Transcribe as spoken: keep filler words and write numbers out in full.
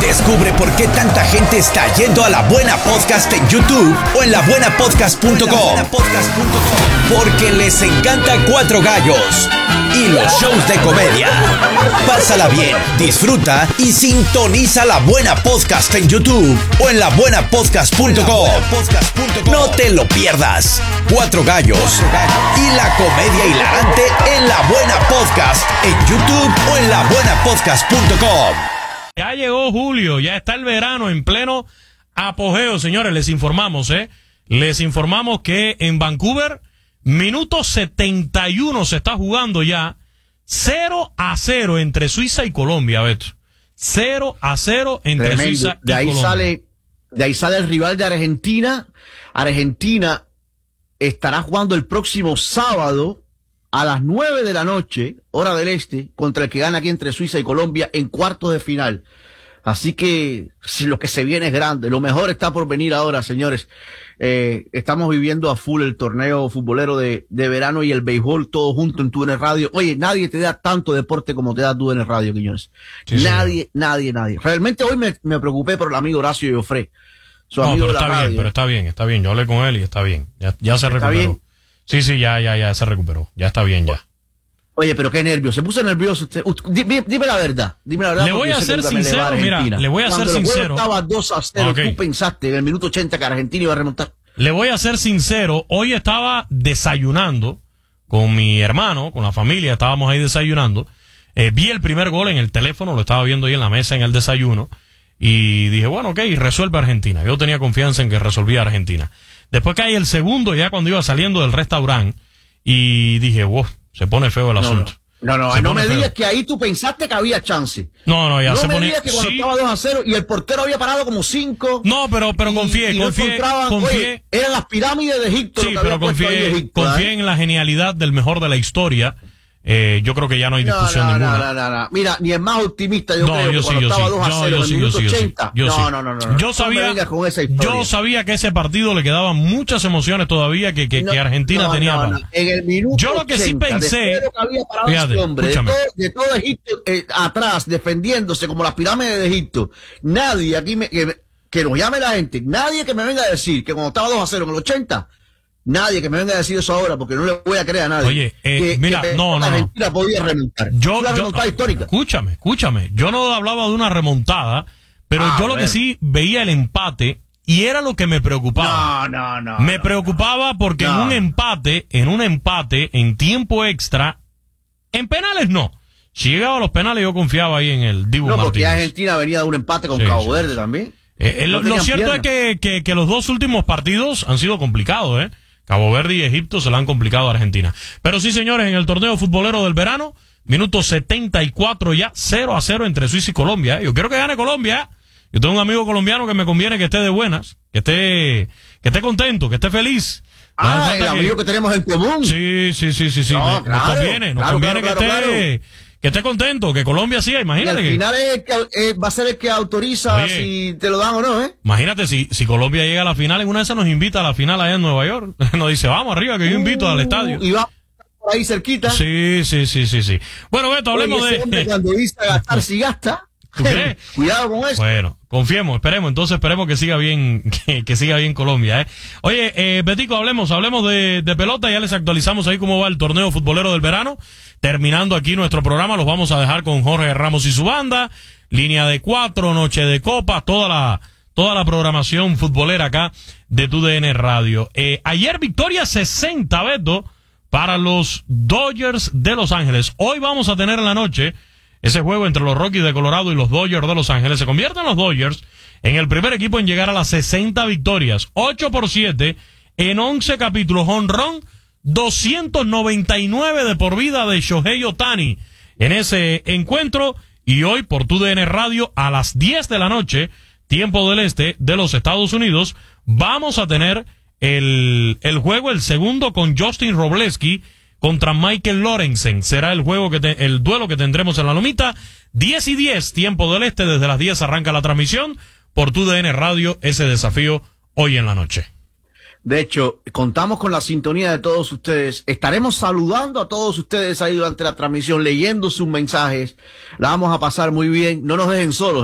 Descubre por qué tanta gente está yendo a La Buena Podcast en YouTube o en la buena podcast punto com. Porque les encanta Cuatro Gallos y los shows de comedia. Pásala bien, disfruta y sintoniza La Buena Podcast en YouTube o en la buena podcast punto com. No te lo pierdas. Cuatro Gallos y la comedia hilarante en La Buena Podcast en YouTube o en la buena podcast punto com. Ya llegó julio, ya está el verano en pleno apogeo, señores. Les informamos, ¿eh? Les informamos que en Vancouver, minuto setenta y uno se está jugando ya cero a cero entre Suiza y Colombia, Beto. cero a cero entre Tremendo. Suiza y de ahí Colombia. Sale, de ahí sale el rival de Argentina. Argentina estará jugando el próximo sábado a las nueve de la noche, hora del este, contra el que gana aquí entre Suiza y Colombia en cuartos de final. Así que si lo que se viene es grande, lo mejor está por venir ahora, señores. Eh, estamos viviendo a full el torneo futbolero de, de verano y el béisbol todo junto en T U D N Radio. Oye, nadie te da tanto deporte como te da T U D N Radio, Quiñones. Sí, nadie, señor. nadie, nadie. Realmente hoy me, me preocupé por el amigo Horacio Joffre, su No, amigo pero de la está radio. bien, pero está bien, está bien. Yo hablé con él y está bien. Ya, ya se ¿Está recuperó. bien? Sí, sí, ya, ya, ya se recuperó. Ya está bien, ya. Oye, pero qué nervios. Se puso nervioso usted. Usted- Dime, dime la verdad. Dime la verdad. Le porque voy yo a sé ser que tú también le vas a sincero, mira, Argentina. le voy a ser Cuando el juego sincero. estaba dos a cero, Ok. tú pensaste en el minuto ochenta que Argentina iba a remontar. Le voy a ser sincero, hoy estaba desayunando con mi hermano, con la familia, estábamos ahí desayunando. Eh, vi el primer gol en el teléfono, lo estaba viendo ahí en la mesa en el desayuno. Y dije, bueno, ok, resuelve Argentina. Yo tenía confianza en que resolvía Argentina. Después cae el segundo, ya cuando iba saliendo del restaurante, y dije, wow, se pone feo el No, asunto. no, no, Se no pone me feo. digas que ahí tú pensaste que había chance. No, no, ya no se me pone... digas que cuando sí. estaba dos a cero y el portero había parado como cinco. No, pero, pero y- confié, y no confié, encontraban- confié. Oye, eran las pirámides de Egipto. Sí, lo que pero había puesto ahí confié, Egipto, confié ¿eh? en la genialidad del mejor de la historia. Eh, yo creo que ya no hay No, discusión no, ninguna. no, no, no. Mira, ni el más optimista yo No, creo yo que sí, cuando yo estaba sí. dos a No, cero yo en el sí, yo minuto sí, yo sí. ochenta. Yo no, sí. no, no, no, no. Yo No sabía, me vengas con esa historia. yo sabía que ese partido le quedaban muchas emociones todavía que, que, No, que Argentina no, tenía. no, para- no. En el minuto Yo lo que sí ochenta, pensé- después de lo que había parado Fíjate, ese hombre, de escúchame. todo, de todo Egipto eh, atrás, defendiéndose como las pirámides de Egipto, nadie aquí me, que, que nos llame la gente, nadie que me venga a decir que cuando estaba dos a cero en el ochenta, nadie que me venga a decir eso ahora, porque no le voy a creer a nadie. Oye, eh, que, mira, que no, no, no. Argentina podía remontar. Yo, Una yo- remontada histórica. Escúchame, escúchame. Yo no hablaba de una remontada, pero Ah, yo lo que bueno. sí veía el empate y era lo que me preocupaba. No, no, no. me no, preocupaba porque en No. un empate, en un empate, en tiempo extra, en penales no. Si llegaba a los penales yo confiaba ahí en el Dibu No, porque Martínez. Argentina venía de un empate con Sí, Cabo sí, Verde sí. también. Eh, eh, lo, No lo tenían cierto es piernas. que, que, que los dos últimos partidos han sido complicados, ¿eh? Cabo Verde y Egipto se la han complicado a Argentina. Pero sí, señores, en el torneo futbolero del verano, minuto setenta y cuatro ya, cero a cero entre Suiza y Colombia. ¿eh? Yo quiero que gane Colombia. ¿eh? Yo tengo un amigo colombiano que me conviene que esté de buenas, que esté, que esté contento, que esté feliz. No hace Ah, falta el que- amigo que tenemos en común. Sí, sí, sí, sí, sí. No, nos, claro, nos conviene, nos claro, conviene claro, que, claro, esté, que esté contento, que Colombia siga, Y imagínate al que... final es el que, eh, va a ser el que autoriza Oye. si te lo dan o no, ¿eh? Imagínate si, si Colombia llega a la final, en una de esas nos invita a la final allá en Nueva York. Nos dice, vamos arriba, que yo invito al estadio. Uh, Y va por ahí cerquita. Sí, sí, sí, sí, sí. Bueno, Beto, hablemos Oye, ese hombre de... cuando dice gastar, si gasta. ¿Tú crees? Cuidado con eso. Bueno, confiemos, esperemos, entonces esperemos que siga bien, que, que siga bien Colombia, ¿eh? Oye, eh, Betico, hablemos, hablemos de, de pelota, ya les actualizamos ahí cómo va el torneo futbolero del verano. Terminando aquí nuestro programa, los vamos a dejar con Jorge Ramos y su banda, línea de cuatro, noche de copas, toda la, toda la programación futbolera acá de T U D N Radio. Eh, ayer victoria sesenta, Beto, para los Dodgers de Los Ángeles. Hoy vamos a tener en la noche ese juego entre los Rockies de Colorado y los Dodgers de Los Ángeles. Se convierten los Dodgers en el primer equipo en llegar a las sesenta victorias. ocho por siete en once capítulos. Honrón doscientos noventa y nueve de por vida de Shohei Ohtani en ese encuentro. Y hoy por T U D N Radio a las diez de la noche, tiempo del este de los Estados Unidos, vamos a tener el, el juego, el segundo con Justin Robleski contra Michael Lorenzen. Será el juego que te, el duelo que tendremos en la Lomita. diez y diez, tiempo del este, desde las diez arranca la transmisión por T U D N Radio, ese desafío hoy en la noche. De hecho, contamos con la sintonía de todos ustedes. Estaremos saludando a todos ustedes ahí durante la transmisión, leyendo sus mensajes. La vamos a pasar muy bien. No nos dejen solos.